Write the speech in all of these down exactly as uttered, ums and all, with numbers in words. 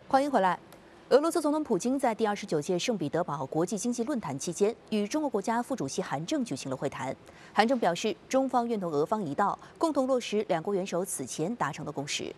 欢迎回来。俄罗斯总统普京在第二十九届圣彼得堡国际经济论坛期间，与中国国家副主席韩正举行了会谈。韩正表示，中方愿同俄方一道，共同落实两国元首此前达成的共识。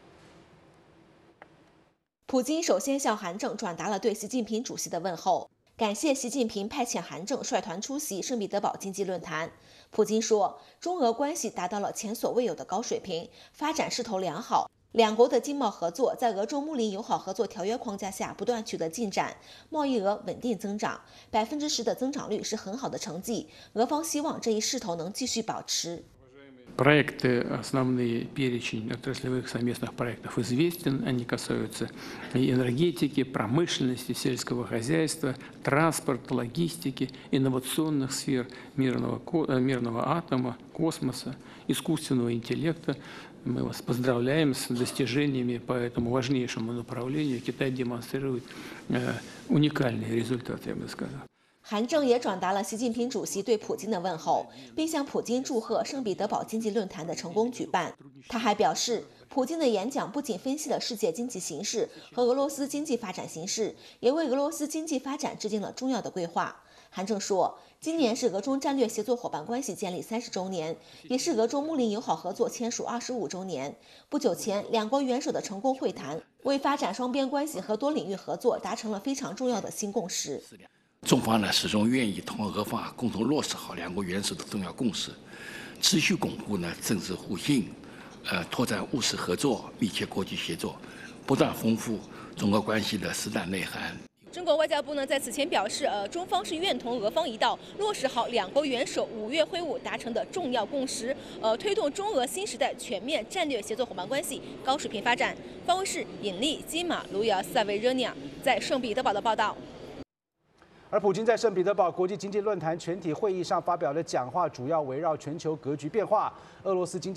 普京首先向韩正转达了对习近平主席的问候，感谢习近平派遣韩正率团出席圣彼得堡经济论坛。普京说，中俄关系达到了前所未有的高水平，发展势头良好。两国的经贸合作在俄中睦邻友好合作条约框架下不断取得进展，贸易额稳定增长，百分之十的增长率是很好的成绩。俄方希望这一势头能继续保持。 Проекты, основные перечень отраслевых совместных проектов известен. Они касаются и энергетики, промышленности, сельского хозяйства, транспорта, логистики, инновационных сфер мирного, мирного атома, космоса, искусственного интеллекта. Мы вас поздравляем с достижениями по этому важнейшему направлению. Китай демонстрирует уникальные результаты, я бы сказал. 韩正也转达了习近平主席对普京的问候，并向普京祝贺圣彼得堡经济论坛的成功举办。他还表示，普京的演讲不仅分析了世界经济形势和俄罗斯经济发展形势，也为俄罗斯经济发展制定了重要的规划。韩正说，今年是俄中战略协作伙伴关系建立三十周年，也是俄中睦邻友好合作签署二十五周年。不久前，两国元首的成功会谈，为发展双边关系和多领域合作达成了非常重要的新共识。 中方呢始终愿意同俄方共同落实好两国元首的重要共识，持续巩固呢政治互信，呃，拓展务实合作、密切国际协作，不断丰富中俄关系的实战内涵。 中国外交部呢在此前表示，呃，中方是愿同俄方一道，落实好两国元首五月会晤达成的重要共识，呃，推动中俄新时代全面战略协作伙伴关系高水平发展。方卫视尹丽、金马、卢亚塞维热尼亚在圣彼得堡的报道。 而普京在圣彼得堡国际经济论坛全体会议上发表的讲话，主要围绕全球格局变化、俄罗斯经济。